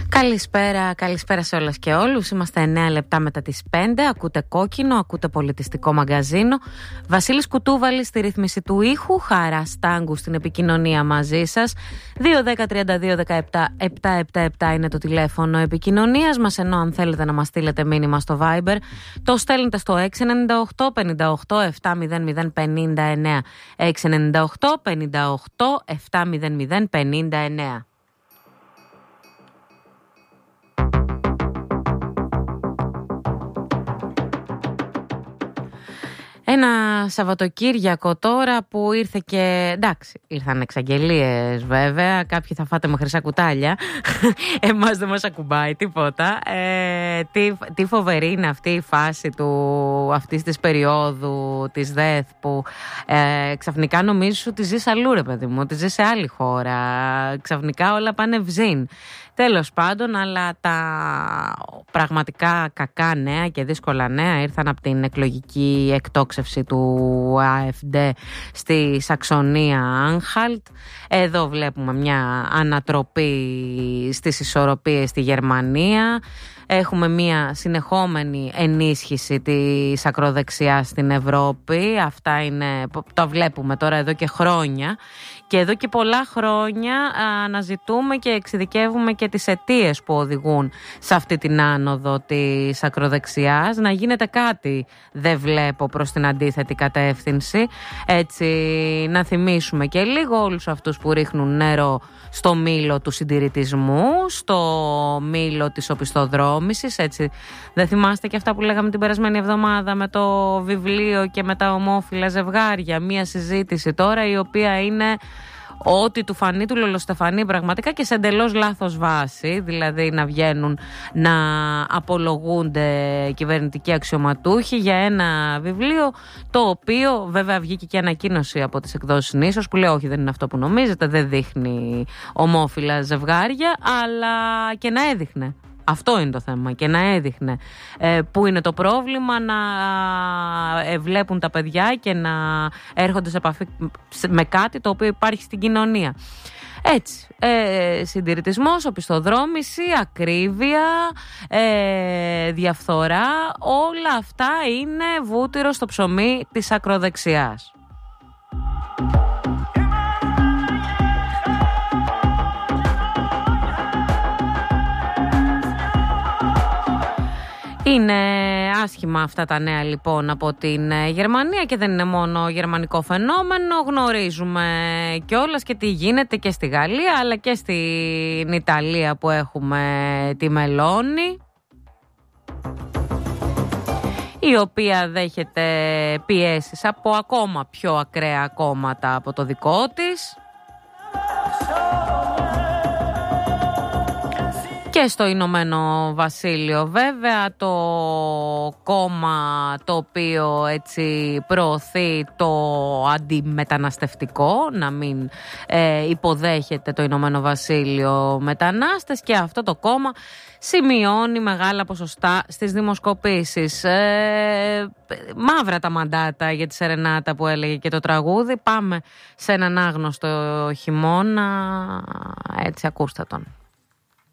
Καλησπέρα σε όλες και όλους. Είμαστε 9 λεπτά μετά τις 5. Ακούτε Κόκκινο, ακούτε πολιτιστικό μαγκαζίνο. Βασίλης Κουτούβαλης στη ρύθμιση του ήχου. Χαρά Στάγκου στην επικοινωνία μαζί σας. 2-10-32-17-777 είναι το τηλέφωνο επικοινωνίας μας. Ενώ αν θέλετε να μας στείλετε μήνυμα στο Viber, το στέλνετε στο 698 58 700 59. 698 58 700 59. Ένα Σαββατοκύριακο τώρα που ήρθε και... Εντάξει, ήρθαν εξαγγελίες βέβαια. Κάποιοι θα φάτε με χρυσά κουτάλια. Εμάς δεν μας ακουμπάει τίποτα. Τι φοβερή είναι αυτή η φάση αυτής της περίοδου της ΔΕΘ που ξαφνικά νομίζεις ότι ζεις αλλού, ρε παιδί μου, ότι ζεις σε άλλη χώρα. Ξαφνικά όλα πάνε βζίν. Τέλος πάντων, αλλά τα πραγματικά κακά νέα και δύσκολα νέα ήρθαν από την εκλογική εκτόξευση του ΑΕΦΔ στη Σαξονία Άνχαλτ. Εδώ βλέπουμε μια ανατροπή στις ισορροπίες στη Γερμανία. Έχουμε μια συνεχόμενη ενίσχυση της ακροδεξιάς στην Ευρώπη. Αυτά είναι, το βλέπουμε τώρα εδώ και χρόνια. Και εδώ και πολλά χρόνια αναζητούμε και εξειδικεύουμε και τις αιτίες που οδηγούν σε αυτή την άνοδο της ακροδεξιάς. Να γίνεται κάτι δεν βλέπω προς την αντίθετη κατεύθυνση. Έτσι να θυμίσουμε και λίγο όλους αυτούς που ρίχνουν νερό στο μήλο του συντηρητισμού, στο μήλο της οπισθοδρόμησης. Έτσι δεν θυμάστε και αυτά που λέγαμε την περασμένη εβδομάδα με το βιβλίο και με τα ομόφυλα ζευγάρια? Μία συζήτηση τώρα η οποία είναι ό,τι του φανεί του λολοστεφανεί πραγματικά και σε εντελώς λάθος βάση. Δηλαδή να βγαίνουν να απολογούνται κυβερνητικοί αξιωματούχοι για ένα βιβλίο, το οποίο βέβαια βγήκε και ανακοίνωση από τις εκδόσεις Νήσος που λέει όχι, δεν είναι αυτό που νομίζετε, δεν δείχνει ομόφυλα ζευγάρια, αλλά και να έδειχνε. Αυτό είναι το θέμα, και να έδειχνε πού είναι το πρόβλημα, να βλέπουν τα παιδιά και να έρχονται σε επαφή με κάτι το οποίο υπάρχει στην κοινωνία. Έτσι, συντηρητισμός, οπισθοδρόμηση, ακρίβεια, διαφθορά, όλα αυτά είναι βούτυρο στο ψωμί της ακροδεξιάς. Είναι άσχημα αυτά τα νέα λοιπόν από την Γερμανία και δεν είναι μόνο γερμανικό φαινόμενο. Γνωρίζουμε κιόλας και τι γίνεται και στη Γαλλία αλλά και στην Ιταλία που έχουμε τη Μελώνη, η οποία δέχεται πιέσεις από ακόμα πιο ακραία κόμματα από το δικό της. Και στο Ηνωμένο Βασίλειο βέβαια το κόμμα το οποίο έτσι προωθεί το αντιμεταναστευτικό, να μην υποδέχεται το Ηνωμένο Βασίλειο μετανάστες, και αυτό το κόμμα σημειώνει μεγάλα ποσοστά στις δημοσκοπήσεις. Μαύρα τα μαντάτα για τη σερενάτα που έλεγε και το τραγούδι. Πάμε σε έναν άγνωστο χειμώνα, έτσι ακούστε τον.